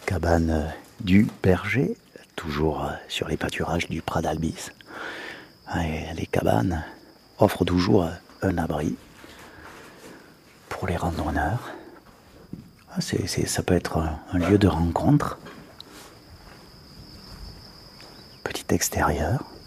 cabane du berger, toujours sur les pâturages du Prat d'Albis. Les cabanes offrent toujours un abri pour les randonneurs. Ça peut être un lieu de rencontre. Petit extérieur.